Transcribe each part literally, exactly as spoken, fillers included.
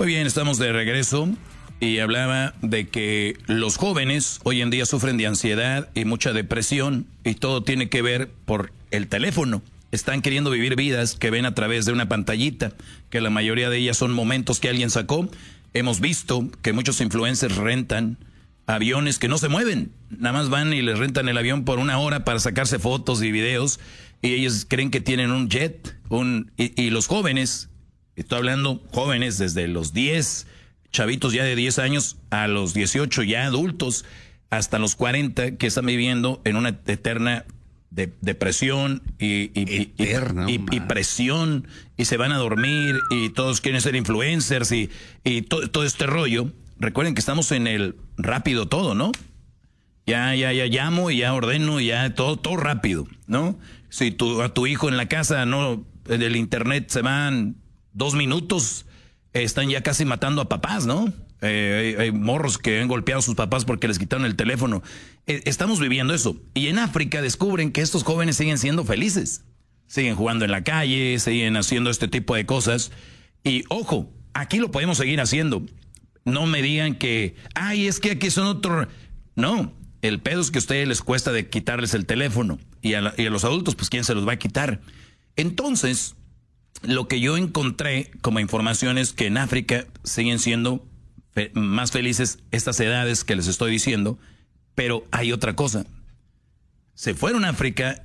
Muy bien, estamos de regreso y hablaba de que los jóvenes hoy en día sufren de ansiedad y mucha depresión y todo tiene que ver por el teléfono. Están queriendo vivir vidas que ven a través de una pantallita, que la mayoría de ellas son momentos que alguien sacó. Hemos visto que muchos influencers rentan aviones que no se mueven. Nada más van y les rentan el avión por una hora para sacarse fotos y videos. Y ellos creen que tienen un jet. Un, y, y los jóvenes, estoy hablando jóvenes desde los diez, chavitos ya de diez años, a los dieciocho ya adultos, hasta los cuarenta, que están viviendo en una eterna de, depresión y, y, Eterna, y, y, y presión, y se van a dormir, y todos quieren ser influencers, y, y to, todo este rollo. Recuerden que estamos en el rápido todo, ¿no? Ya, ya, ya llamo y ya ordeno y ya todo, todo rápido, ¿no? Si tu, a tu hijo en la casa, no, en el internet se van dos minutos, eh, están ya casi matando a papás, ¿no? Eh, hay, hay morros que han golpeado a sus papás porque les quitaron el teléfono. Eh, estamos viviendo eso. Y en África descubren que estos jóvenes siguen siendo felices. Siguen jugando en la calle, siguen haciendo este tipo de cosas. Y ojo, aquí lo podemos seguir haciendo. No me digan que, ay, es que aquí son otro... No, el pedo es que a ustedes les cuesta de quitarles el teléfono. Y a, la, y a los adultos, pues, ¿quién se los va a quitar? Entonces, lo que yo encontré como información es que en África siguen siendo fe- más felices estas edades que les estoy diciendo, pero hay otra cosa. Se fueron a África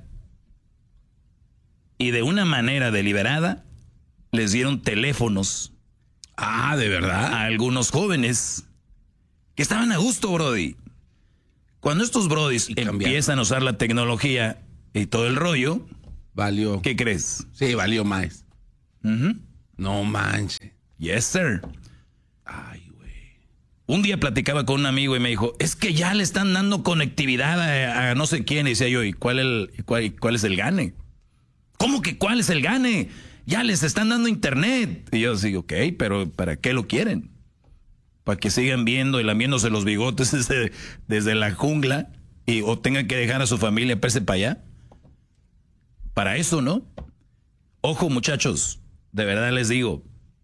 y de una manera deliberada les dieron teléfonos. Ah, ¿de verdad? A algunos jóvenes que estaban a gusto, brody. Cuando estos brodis empiezan a usar la tecnología y todo el rollo, valió. ¿Qué crees? Sí, valió más. Uh-huh. No manches. Yes, sir. Ay, güey. Un día platicaba con un amigo y me dijo, es que ya le están dando conectividad a, a no sé quién. Y decía yo, ¿y cuál, el, cuál, cuál es el gane? ¿Cómo que cuál es el gane? Ya les están dando internet. Y yo digo, ok, pero ¿para qué lo quieren? Para que sigan viendo y lamiéndose los bigotes desde, desde la jungla y o tengan que dejar a su familia perse para allá. Para eso, ¿no? Ojo, muchachos, de verdad les digo,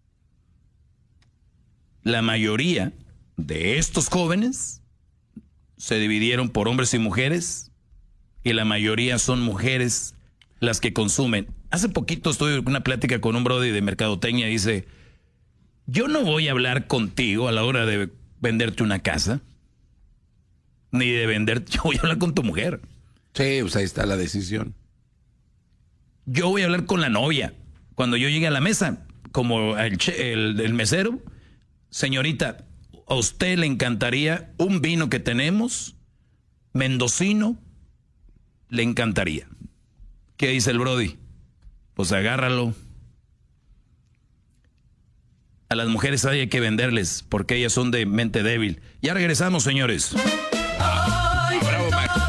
la mayoría de estos jóvenes se dividieron por hombres y mujeres y la mayoría son mujeres las que consumen. Hace poquito estuve en una plática con un brody de mercadotecnia y dice, yo no voy a hablar contigo a la hora de venderte una casa, ni de vender, yo voy a hablar con tu mujer. Sí, pues ahí está la decisión. Yo voy a hablar con la novia. Cuando yo llegue a la mesa, como el, el, el mesero, señorita, a usted le encantaría un vino que tenemos, mendocino, le encantaría. ¿Qué dice el brody? Pues agárralo. A las mujeres hay que venderles porque ellas son de mente débil. Ya regresamos, señores. Ay, bravo,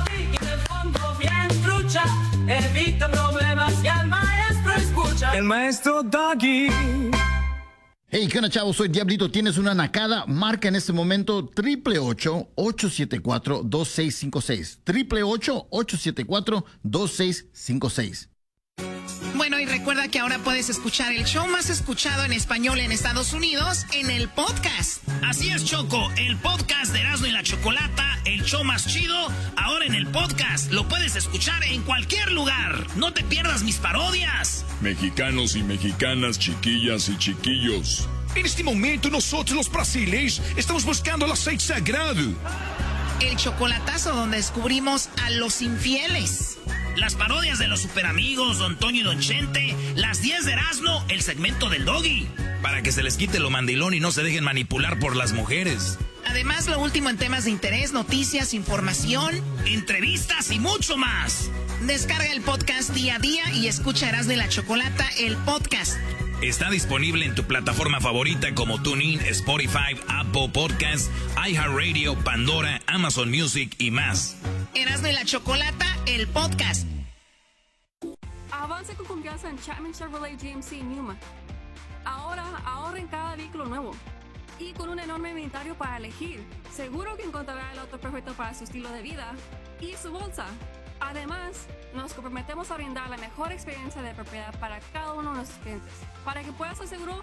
evita problemas y al maestro escucha. El maestro Doggy. Hey, ¿qué onda, chavos? Soy Diablito. ¿Tienes una nacada? Marca en este momento triple ocho, ocho siete cuatro, dos seis cinco seis. Triple ocho, ocho siete cuatro, dos seis cinco seis. Bueno, y recuerda que ahora puedes escuchar el show más escuchado en español en Estados Unidos en el podcast. Así es, Choco, el podcast de Erasmo y la Chocolata, el show más chido, ahora en el podcast. Lo puedes escuchar en cualquier lugar. No te pierdas mis parodias. Mexicanos y mexicanas, chiquillas y chiquillos. En este momento nosotros los brasileños estamos buscando el aceite sagrado. El chocolatazo donde descubrimos a los infieles. Las parodias de los superamigos, Don Toño y Don Chente, las diez de Erasmo, el segmento del Doggy. Para que se les quite lo mandilón y no se dejen manipular por las mujeres. Además, lo último en temas de interés, noticias, información, entrevistas y mucho más. Descarga el podcast día a día y escucha Erasmo y la Chocolata, el podcast. Está disponible en tu plataforma favorita como TuneIn, Spotify, Apple Podcasts, iHeartRadio, Pandora, Amazon Music y más. Erasmo y la Chocolata, el podcast. Avance con confianza en Chapman Chevrolet G M C Newman. Ahora ahorra en cada vehículo nuevo. Y con un enorme inventario para elegir, seguro que encontrará el auto perfecto para su estilo de vida y su bolsa. Además, nos comprometemos a brindar la mejor experiencia de propiedad para cada uno de nuestros clientes. Para que puedas estar seguro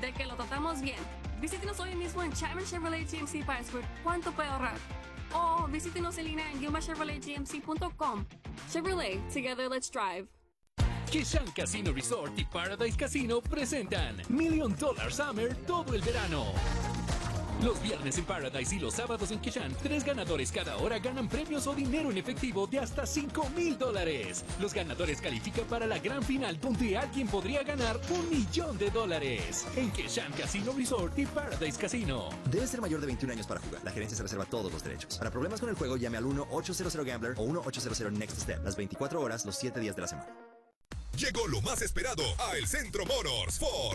de que lo tratamos bien. Visítenos hoy mismo en Chapman Chevrolet G M C para descubrir cuánto puede ahorrar. O visítenos en línea en yuma chevrolet g m c punto com. Chevrolet, together let's drive. Kishan Casino Resort y Paradise Casino presentan Million Dollar Summer todo el verano. Los viernes en Paradise y los sábados en Kishan, tres ganadores cada hora ganan premios o dinero en efectivo de hasta cinco mil dólares. Los ganadores califican para la gran final donde alguien podría ganar un millón de dólares. En Kishan Casino Resort y Paradise Casino. Debe ser mayor de veintiún años para jugar. La gerencia se reserva todos los derechos. Para problemas con el juego, llame al uno ocho cero cero Gambler o uno ocho cero cero Next Step. Las veinticuatro horas, los siete días de la semana. Llegó lo más esperado a El Centro Motors. Ford